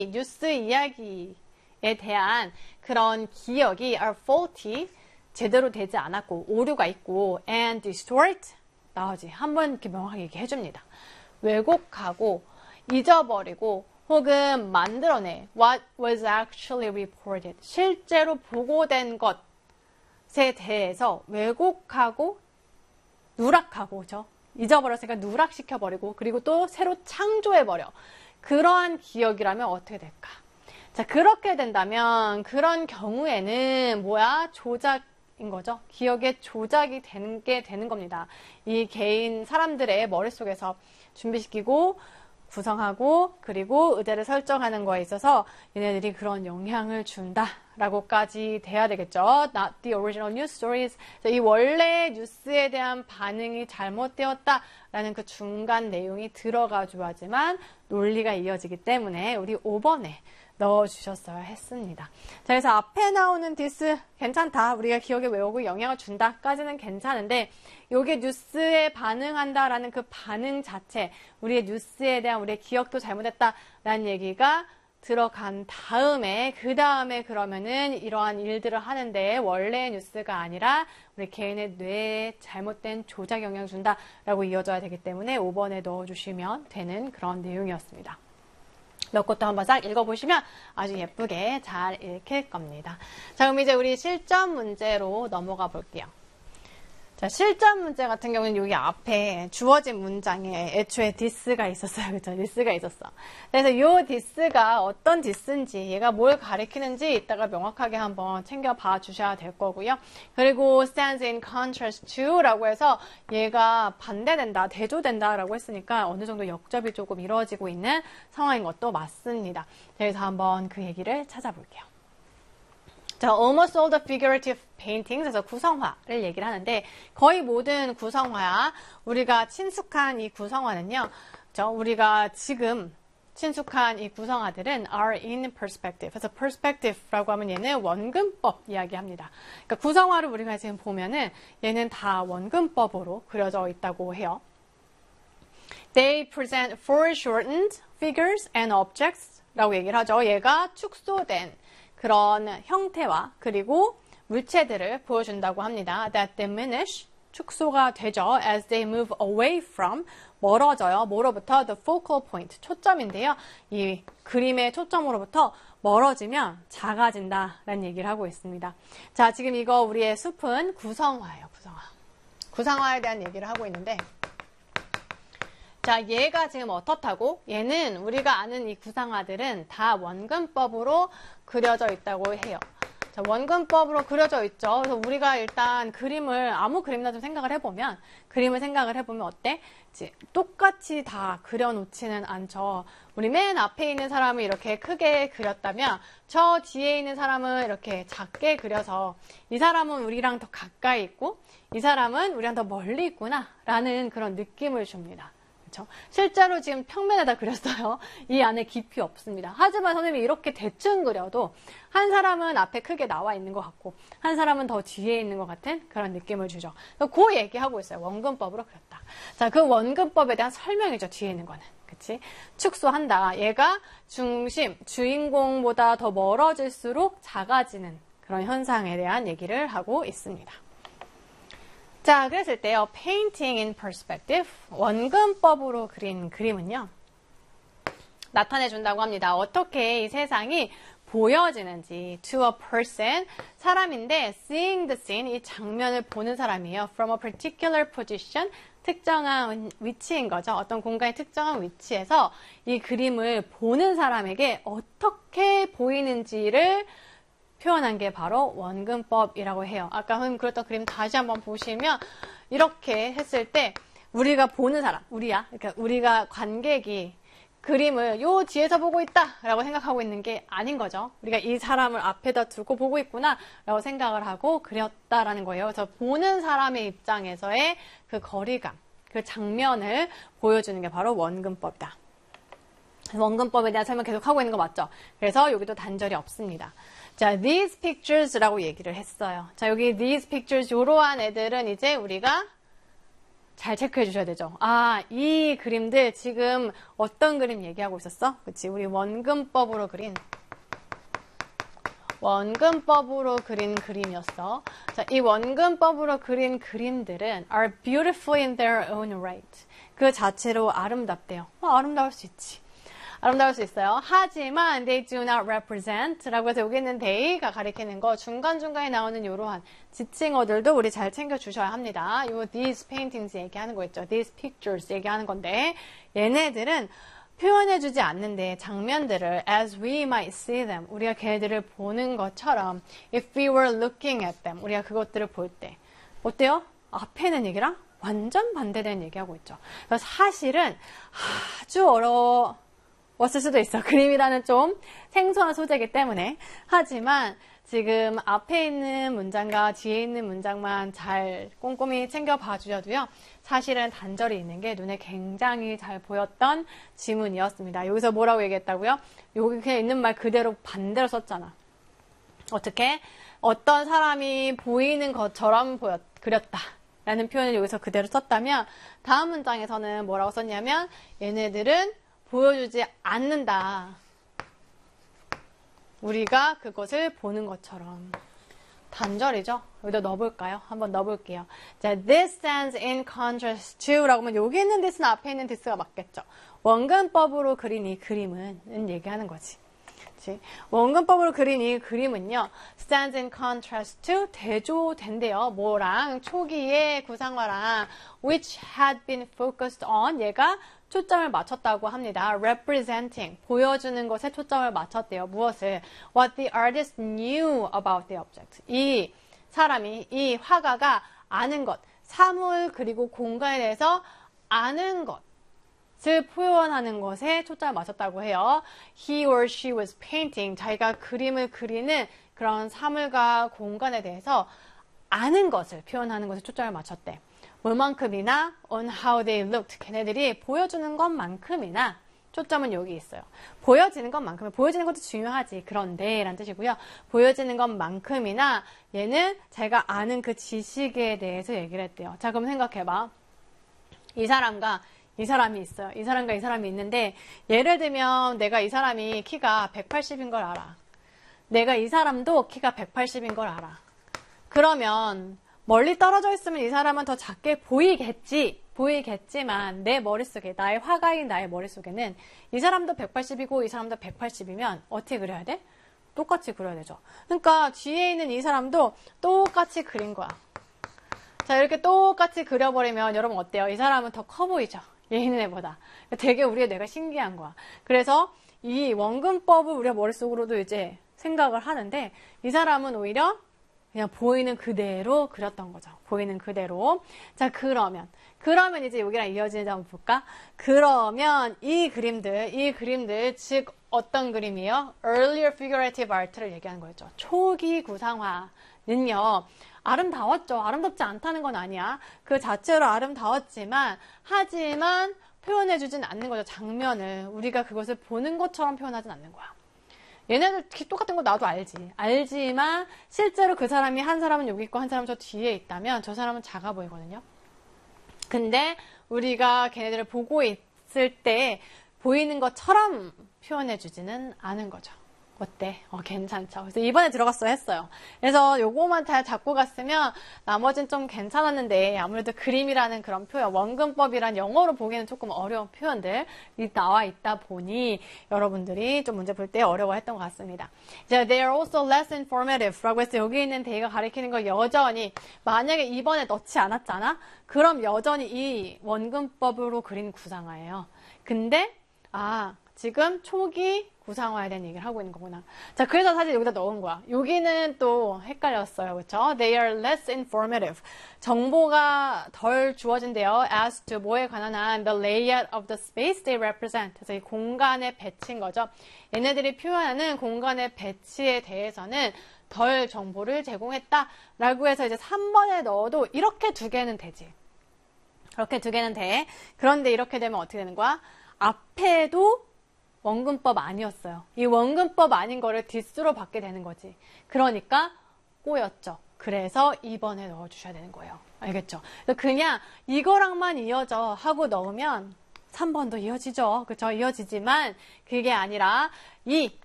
뉴스 이야기에 대한 그런 기억이 are faulty, 제대로 되지 않았고 오류가 있고 and distort, 나오지. 한번 이렇게 명확하게 얘기해 줍니다. 왜곡하고 잊어버리고 혹은 만들어내 what was actually reported, 실제로 보고된 것에 대해서 왜곡하고 누락하고, 그렇죠? 잊어버렸으니까 누락시켜버리고 그리고 또 새로 창조해버려. 그러한 기억이라면 어떻게 될까? 자, 그렇게 된다면 그런 경우에는 뭐야? 조작인 거죠. 기억에 조작이 되는 겁니다. 이 개인 사람들의 머릿속에서 준비시키고 구성하고 그리고 의제를 설정하는 거에 있어서 얘네들이 그런 영향을 준다라고까지 돼야 되겠죠. Not the original news stories. 이 원래 뉴스에 대한 반응이 잘못되었다라는 그 중간 내용이 들어가줘야 하지만 논리가 이어지기 때문에 우리 5번에 넣어주셨어야 했습니다. 자, 그래서 앞에 나오는 this 괜찮다. 우리가 기억에 외우고 영향을 준다까지는 괜찮은데 이게 뉴스에 반응한다라는 그 반응 자체, 우리의 뉴스에 대한 우리의 기억도 잘못했다라는 얘기가 들어간 다음에 그 다음에 그러면은 이러한 일들을 하는데 원래의 뉴스가 아니라 우리 개인의 뇌에 잘못된 조작 영향을 준다라고 이어져야 되기 때문에 5번에 넣어주시면 되는 그런 내용이었습니다. 몇 것도 한번 싹 읽어보시면 아주 예쁘게 잘 읽힐 겁니다. 자, 그럼 이제 우리 실전 문제로 넘어가 볼게요. 자, 실전 문제 같은 경우는 여기 앞에 주어진 문장에 애초에 this가 있었어요. 그렇죠? this가 있었어. 그래서 이 this가 어떤 this인지, 얘가 뭘 가리키는지 이따가 명확하게 한번 챙겨봐 주셔야 될 거고요. 그리고 stands in contrast to 라고 해서 얘가 반대된다, 대조된다 라고 했으니까 어느 정도 역접이 조금 이루어지고 있는 상황인 것도 맞습니다. 그래서 한번 그 얘기를 찾아볼게요. 자, almost all the figurative paintings, 그래서 구성화를 얘기를 하는데 거의 모든 구성화야. 우리가 친숙한 이 구성화는요. 우리가 지금 친숙한 이 구성화들은 are in perspective. 그래서 perspective라고 하면 얘는 원근법 이야기합니다. 그러니까 구성화를 우리가 지금 보면은 얘는 다 원근법으로 그려져 있다고 해요. They present foreshortened figures and objects 라고 얘기를 하죠. 얘가 축소된 그런 형태와 그리고 물체들을 보여준다고 합니다. That diminish, 축소가 되죠. As they move away from, 멀어져요. 뭐로부터? The focal point, 초점인데요. 이 그림의 초점으로부터 멀어지면 작아진다라는 얘기를 하고 있습니다. 자, 지금 이거 우리의 숲은 구성화예요. 구성화. 구성화에 대한 얘기를 하고 있는데 자, 얘가 지금 어떻다고? 얘는 우리가 아는 이 구성화들은 다 원근법으로 그려져 있다고 해요. 자, 원근법으로 그려져 있죠. 그래서 우리가 일단 아무 그림이나 좀 생각을 해보면, 어때? 똑같이 다 그려놓지는 않죠. 우리 맨 앞에 있는 사람을 이렇게 크게 그렸다면, 저 뒤에 있는 사람은 이렇게 작게 그려서, 이 사람은 우리랑 더 가까이 있고, 이 사람은 우리랑 더 멀리 있구나, 라는 그런 느낌을 줍니다. 그렇죠? 실제로 지금 평면에다 그렸어요. 이 안에 깊이 없습니다. 하지만 선생님이 이렇게 대충 그려도 한 사람은 앞에 크게 나와 있는 것 같고 한 사람은 더 뒤에 있는 것 같은 그런 느낌을 주죠. 그 얘기하고 있어요. 원근법으로 그렸다. 자, 그 원근법에 대한 설명이죠. 뒤에 있는 거는. 그치? 축소한다. 얘가 주인공보다 더 멀어질수록 작아지는 그런 현상에 대한 얘기를 하고 있습니다. 자, 그랬을 때요, painting in perspective, 원근법으로 그린 그림은요, 나타내준다고 합니다. 어떻게 이 세상이 보여지는지, to a person, 사람인데, seeing the scene, 이 장면을 보는 사람이에요. from a particular position, 특정한 위치인 거죠. 어떤 공간의 특정한 위치에서 이 그림을 보는 사람에게 어떻게 보이는지를 표현한 게 바로 원근법이라고 해요. 아까 그렸던 그림 다시 한번 보시면 이렇게 했을 때 우리가 보는 사람, 그러니까 우리가 관객이 그림을 요 뒤에서 보고 있다 라고 생각하고 있는 게 아닌 거죠. 우리가 이 사람을 앞에다 두고 보고 있구나 라고 생각을 하고 그렸다라는 거예요. 그래서 보는 사람의 입장에서의 그 거리감, 그 장면을 보여주는 게 바로 원근법이다. 원근법에 대한 설명 계속 하고 있는 거 맞죠? 그래서 여기도 단절이 없습니다. 자, these pictures라고 얘기를 했어요. 자, 여기 these pictures, 이러한 애들은 이제 우리가 잘 체크해 주셔야 되죠. 아, 이 그림들 지금 어떤 그림 얘기하고 있었어? 그치? 우리 원근법으로 그린 그림이었어. 자, 이 원근법으로 그린 그림들은 are beautiful in their own right. 그 자체로 아름답대요. 아름다울 수 있지. 아름다울 수 있어요. 하지만 they do not represent 라고 해서 여기 있는 they가 가리키는 거 중간중간에 나오는 이러한 지칭어들도 우리 잘 챙겨주셔야 합니다. 요 these paintings 얘기하는 거 있죠. these pictures 얘기하는 건데 얘네들은 표현해주지 않는데 장면들을 as we might see them 우리가 걔네들을 보는 것처럼 if we were looking at them 우리가 그것들을 볼 때 어때요? 앞에 있는 얘기랑 완전 반대되는 얘기하고 있죠. 그래서 사실은 아주 어려웠을 수도 있어. 그림이라는 좀 생소한 소재이기 때문에. 하지만 지금 앞에 있는 문장과 뒤에 있는 문장만 잘 꼼꼼히 챙겨봐 주셔도요. 사실은 단절이 있는 게 눈에 굉장히 잘 보였던 지문이었습니다. 여기서 뭐라고 얘기했다고요? 여기 그냥 있는 말 그대로 반대로 썼잖아. 어떻게? 어떤 사람이 보이는 것처럼 그렸다. 라는 표현을 여기서 그대로 썼다면 다음 문장에서는 뭐라고 썼냐면 얘네들은 보여주지 않는다. 우리가 그것을 보는 것처럼. 단절이죠? 여기다 넣어볼까요? 한번 넣어볼게요. 자, this stands in contrast to 라고 하면 여기 있는 this는 앞에 있는 this가 맞겠죠? 원근법으로 그린 이 그림은 얘기하는 거지. 그치? 원근법으로 그린 이 그림은요, stands in contrast to 대조된대요. 뭐랑? 초기의 구상화랑 which had been focused on 얘가 초점을 맞췄다고 합니다. representing, 보여주는 것에 초점을 맞췄대요. 무엇을? what the artist knew about the object. 이 사람이, 이 화가가 아는 것, 사물 그리고 공간에 대해서 아는 것을 표현하는 것에 초점을 맞췄다고 해요. He or she was painting, 자기가 그림을 그리는 그런 사물과 공간에 대해서 아는 것을 표현하는 것에 초점을 맞췄대. 뭘만큼이나 on how they looked. 걔네들이 보여주는 것만큼이나 초점은 여기 있어요. 보여지는 것만큼, 보여지는 것도 중요하지. 그런데 라는 뜻이고요. 보여지는 것만큼이나 얘는 자기가 아는 그 지식에 대해서 얘기를 했대요. 자, 그럼 생각해봐. 이 사람과 이 사람이 있어요. 이 사람과 이 사람이 있는데 예를 들면 내가 이 사람이 키가 180인 걸 알아. 내가 이 사람도 키가 180인 걸 알아. 그러면 멀리 떨어져 있으면 이 사람은 더 작게 보이겠지만 내 머릿속에, 나의 화가인 나의 머릿속에는 이 사람도 180이고 이 사람도 180이면 어떻게 그려야 돼? 똑같이 그려야 되죠. 그러니까 뒤에 있는 이 사람도 똑같이 그린 거야. 자, 이렇게 똑같이 그려버리면 여러분 어때요? 이 사람은 더 커 보이죠? 얘 있는 애보다. 되게 우리의 뇌가 신기한 거야. 그래서 이 원근법을 우리가 머릿속으로도 이제 생각을 하는데 이 사람은 오히려 그냥 보이는 그대로 그렸던 거죠. 보이는 그대로. 자, 그러면 이제 여기랑 이어지는지 한번 볼까? 그러면 이 그림들, 즉 어떤 그림이에요? Earlier figurative art를 얘기하는 거였죠. 초기 구상화는요. 아름다웠죠. 아름답지 않다는 건 아니야. 그 자체로 아름다웠지만 하지만 표현해주진 않는 거죠. 장면을. 우리가 그것을 보는 것처럼 표현하진 않는 거야. 얘네들 똑같은 거 나도 알지만 실제로 그 사람이 한 사람은 여기 있고 한 사람은 저 뒤에 있다면 저 사람은 작아 보이거든요. 근데 우리가 걔네들을 보고 있을 때 보이는 것처럼 표현해주지는 않은 거죠. 어때? 괜찮죠. 그래서 이번에 들어갔어 했어요. 그래서 요거만 잘 잡고 갔으면 나머지는 좀 괜찮았는데 아무래도 그림이라는 그런 표현, 원근법이란 영어로 보기에는 조금 어려운 표현들이 나와 있다 보니 여러분들이 좀 문제 볼 때 어려워했던 것 같습니다. 이제 they are also less informative 라고 해서 여기 있는 they가 가리키는 거 여전히 만약에 이번에 넣지 않았잖아? 그럼 여전히 이 원근법으로 그린 구상화예요. 근데 지금 초기 구상화에 대한 얘기를 하고 있는 거구나. 자, 그래서 사실 여기다 넣은 거야. 여기는 또 헷갈렸어요. 그쵸? They are less informative. 정보가 덜 주어진대요. As to 뭐에 관한 한 the layout of the space they represent. 그래서 이 공간의 배치인 거죠. 얘네들이 표현하는 공간의 배치에 대해서는 덜 정보를 제공했다. 라고 해서 이제 3번에 넣어도 이렇게 두 개는 되지. 이렇게 두 개는 돼. 그런데 이렇게 되면 어떻게 되는 거야? 앞에도 원근법 아니었어요. 이 원근법 아닌 거를 디스로 받게 되는 거지. 그러니까 꼬였죠. 그래서 2번에 넣어주셔야 되는 거예요. 알겠죠? 그냥 이거랑만 이어져 하고 넣으면 3번도 이어지죠. 그쵸? 이어지지만 그게 아니라 이